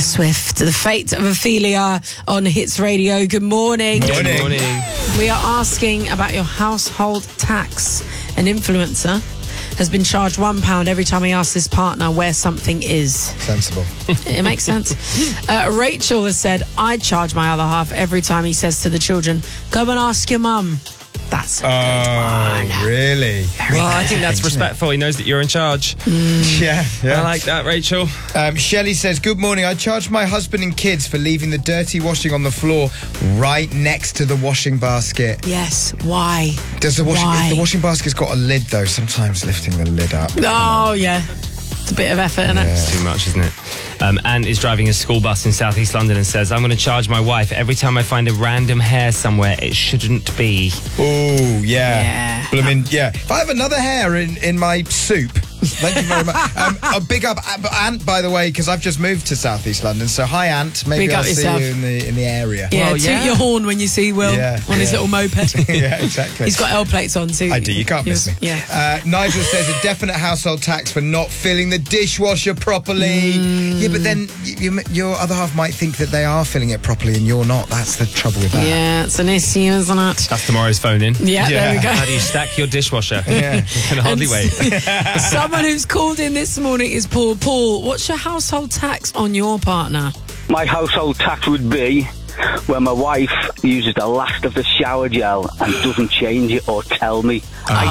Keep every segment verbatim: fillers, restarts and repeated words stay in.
Swift, The Fate of Ophelia on Hits Radio. Good morning. Morning. Good morning. We are asking about your household tax. An influencer has been charged one pound every time he asks his partner where something is. Sensible. It makes sense. Uh, Rachel has said, I charge my other half every time he says to the children, go and ask your mum. That's a good Oh, one. really? Well, I think that's respectful. He knows that you're in charge. Yeah, yeah. I like that, Rachel. Um, Shelley says, good morning. I charged my husband and kids for leaving the dirty washing on the floor right next to the washing basket. Yes, why? Does the washing, Why? if the washing basket's got a lid, though, sometimes lifting the lid up. Oh, yeah. It's a bit of effort, isn't it? It's too much, isn't it? Um, Anne is driving a school bus in South East London and says, I'm going to charge my wife every time I find a random hair somewhere it shouldn't be. Oh, yeah. Yeah. Well, I mean, yeah. If I have another hair in, in my soup, thank you very much. Um, a big up, Ant, by the way, because I've just moved to South East London. So, hi, Ant. Maybe Big I'll up see yourself. you in the in the area. Yeah, Well, toot yeah. your horn when you see Will Yeah, on his yeah. little moped. Yeah, exactly. He's got L plates on too. I do. You can't miss me. Yeah. Uh, Nigel says a definite household tax for not filling the dishwasher properly. Mm. Yeah, but then you, your other half might think that they are filling it properly and you're not. That's the trouble with that. Yeah, it's an issue, isn't it? That's tomorrow's phone in. Yeah, there we go. How do you stack your dishwasher? Yeah. You can hardly And wait. Someone who's called in this morning is Paul. Paul, what's your household tax on your partner? My household tax would be when my wife uses the last of the shower gel and doesn't change it or tell me.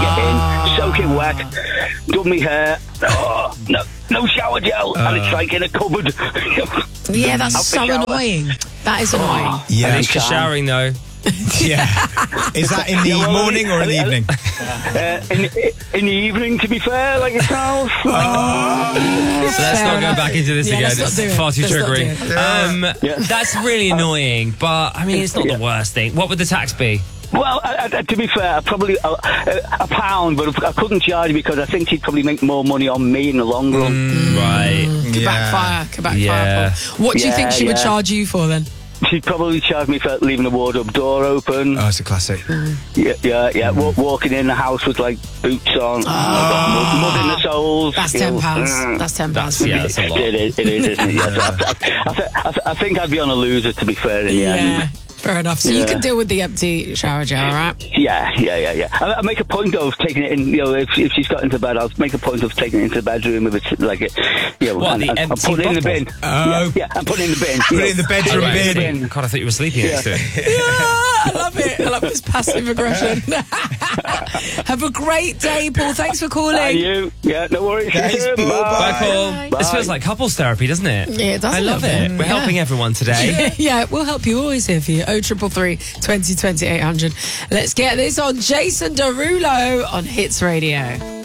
I get in, soak it wet, done my hair, oh, no, no shower gel, and it's like in a cupboard. Yeah, that's Out the so shower. annoying. That is annoying. Yeah. At least you're showering, though. Yeah. Is that in the Yeah, well, morning or in the uh, evening? Uh, in, in the evening, to be fair, like yourself. So let's Fair not go enough. back into this Yeah, again. let's not It's do it. far too Let's not do triggering. it. Um, Yeah. That's really annoying, but I mean, it's not Yeah. the worst thing. What would the tax be? Well, uh, uh, to be fair, probably a, a, a pound, but I couldn't charge because I think she'd probably make more money on me in the long run. Right. Could Yeah. backfire. Could backfire. Yeah. Paul. What do you think Yeah, she would yeah. charge you for then? She'd probably charge me for leaving the wardrobe door open. Oh, it's a classic. Yeah, yeah, yeah. Wa- walking in the house with like boots on, mud, mud in the soles. That's you ten know. pounds. Mm. That's ten pounds. That's, yeah, that's a lot. It is, it is, isn't it? Yeah, so I, I, I, th- I, th- I think I'd be on a loser, to be fair. In the Yeah. end. Fair enough. So you Yeah. can deal with the empty shower gel, all right? Yeah, yeah, yeah, yeah. I, I make a point of taking it in. You know, if, if she's got into bed, I'll make a point of taking it into the bedroom if it's like it. You know, What, and, the and, and empty put it in the bottle? bin. Oh. Yeah, yeah, and put it in the bin. Put it in the bedroom Put it in the bin. God, I thought you were sleeping next to it. Yeah, I love it. I love this passive aggression. Have a great day, Paul. Thanks for calling. And you? Yeah, no worries. Thanks, Bye. Paul. Bye, Paul. Bye. This Bye. feels like couples therapy, doesn't it? Yeah, it does I a love little it. bit. We're Yeah. helping everyone today. Yeah, we'll help you. Always here for you. oh triple three, twenty twenty, eight hundred. Let's get this on Jason Derulo on Hits Radio.